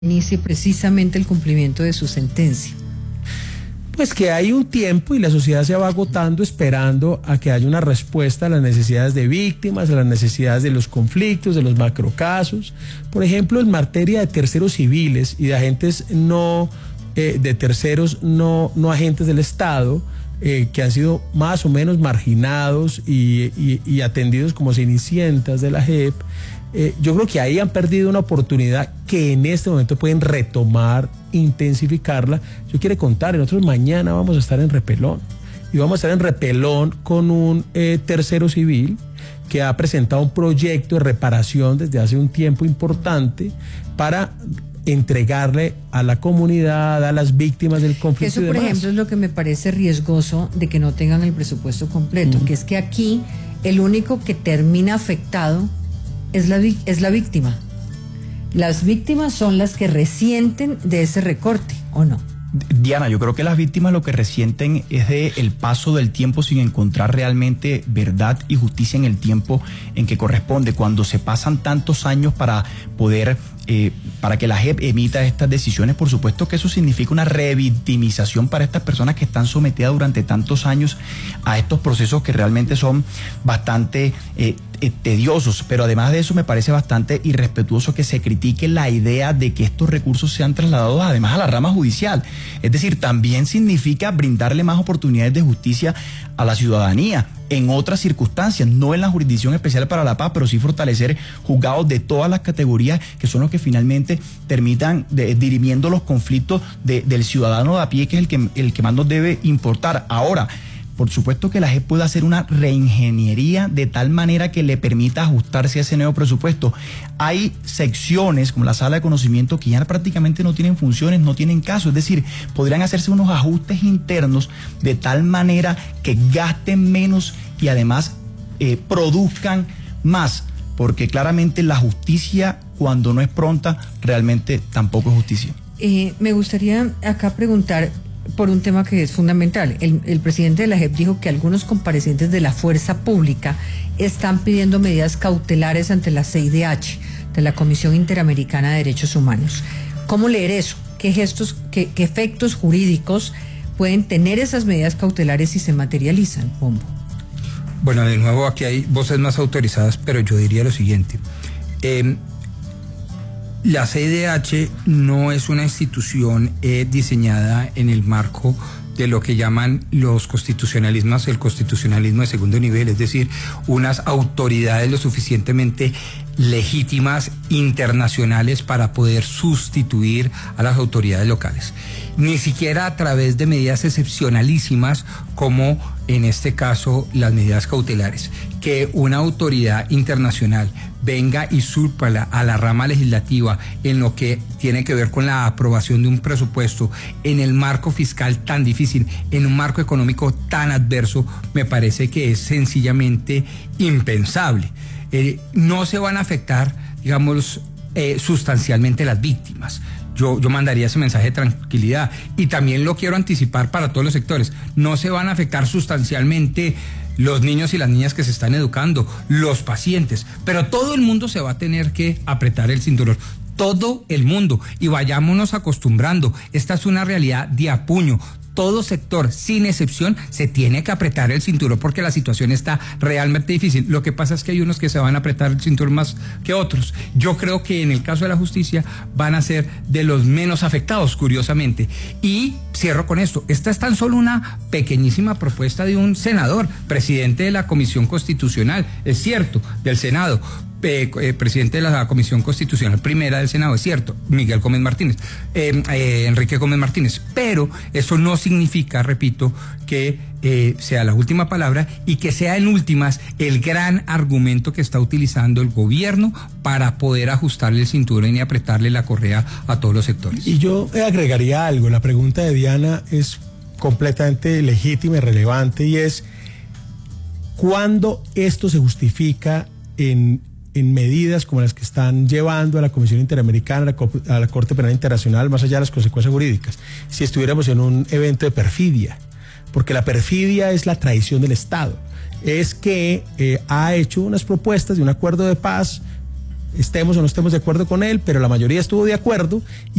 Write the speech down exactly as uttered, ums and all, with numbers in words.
inicie precisamente el cumplimiento de su sentencia? Pues que hay un tiempo y la sociedad se va agotando esperando a que haya una respuesta a las necesidades de víctimas, a las necesidades de los conflictos, de los macrocasos. Por ejemplo, en materia de terceros civiles y de agentes no, eh, de terceros no, no agentes del Estado, eh, que han sido más o menos marginados y, y, y atendidos como cenicientas de la J E P, Eh, yo creo que ahí han perdido una oportunidad que en este momento pueden retomar, intensificarla. Yo quiero contar, nosotros mañana vamos a estar en Repelón y vamos a estar en Repelón con un eh, tercero civil que ha presentado un proyecto de reparación desde hace un tiempo importante para entregarle a la comunidad, a las víctimas del conflicto. Eso, por ejemplo, es lo que me parece riesgoso de que no tengan el presupuesto completo, mm. que es que aquí el único que termina afectado Es la, es la víctima. Las víctimas son las que resienten de ese recorte, ¿o no? Diana, yo creo que las víctimas lo que resienten es de el paso del tiempo sin encontrar realmente verdad y justicia en el tiempo en que corresponde. Cuando se pasan tantos años para poder, eh, para que la J E P emita estas decisiones, por supuesto que eso significa una revictimización para estas personas que están sometidas durante tantos años a estos procesos que realmente son bastante eh, eh, tediosos. Pero además de eso me parece bastante irrespetuoso que se critique la idea de que estos recursos sean trasladados además a la rama judicial. Es decir, también significa brindarle más oportunidades de justicia a la ciudadanía en otras circunstancias, no en la Jurisdicción Especial para la Paz, pero sí fortalecer juzgados de todas las categorías que son los que finalmente terminan de, dirimiendo los conflictos de, del ciudadano de a pie, que es el que, el que más nos debe importar. Ahora, por supuesto que la J E P puede hacer una reingeniería de tal manera que le permita ajustarse a ese nuevo presupuesto. Hay secciones como la sala de conocimiento que ya prácticamente no tienen funciones, no tienen caso, es decir, podrían hacerse unos ajustes internos de tal manera que gasten menos y además eh, produzcan más, porque claramente la justicia, cuando no es pronta, realmente tampoco es justicia. Eh, me gustaría acá preguntar por un tema que es fundamental. El, el presidente de la J E P dijo que algunos comparecientes de la fuerza pública están pidiendo medidas cautelares ante la C I D H, de la Comisión Interamericana de Derechos Humanos. ¿Cómo leer eso? ¿Qué gestos, qué, qué efectos jurídicos pueden tener esas medidas cautelares si se materializan, Pombo? Bueno, de nuevo aquí hay voces más autorizadas, pero yo diría lo siguiente. Eh, La C I D H no es una institución eh, diseñada en el marco de lo que llaman los constitucionalismos, el constitucionalismo de segundo nivel, es decir, unas autoridades lo suficientemente legítimas internacionales para poder sustituir a las autoridades locales. Ni siquiera a través de medidas excepcionalísimas como en este caso las medidas cautelares. Que una autoridad internacional venga y surpa a la rama legislativa en lo que tiene que ver con la aprobación de un presupuesto en el marco fiscal tan difícil, en un marco económico tan adverso, me parece que es sencillamente impensable. Eh, no se van a afectar, digamos, eh, sustancialmente las víctimas. Yo, yo mandaría ese mensaje de tranquilidad y también lo quiero anticipar para todos los sectores. No se van a afectar sustancialmente los niños y las niñas que se están educando, los pacientes, pero todo el mundo se va a tener que apretar el cinturón. Todo el mundo. Y vayámonos acostumbrando. Esta es una realidad de a puño. Todo sector, sin excepción, se tiene que apretar el cinturón porque la situación está realmente difícil. Lo que pasa es que hay unos que se van a apretar el cinturón más que otros. Yo creo que en el caso de la justicia van a ser de los menos afectados, curiosamente. Y cierro con esto. Esta es tan solo una pequeñísima propuesta de un senador, presidente de la Comisión Constitucional, es cierto, del Senado. Eh, eh, presidente de la Comisión Constitucional Primera del Senado, es cierto, Miguel Gómez Martínez, eh, eh, Enrique Gómez Martínez, pero eso no significa, repito, que eh, sea la última palabra y que sea en últimas el gran argumento que está utilizando el gobierno para poder ajustarle el cinturón y apretarle la correa a todos los sectores. Y yo agregaría algo, la pregunta de Diana es completamente legítima y relevante y es ¿cuándo esto se justifica en en medidas como las que están llevando a la Comisión Interamericana, a la Corte Penal Internacional, más allá de las consecuencias jurídicas, si estuviéramos en un evento de perfidia? Porque la perfidia es la traición del Estado, es que eh, ha hecho unas propuestas de un acuerdo de paz estemos o no estemos de acuerdo con él, pero la mayoría estuvo de acuerdo.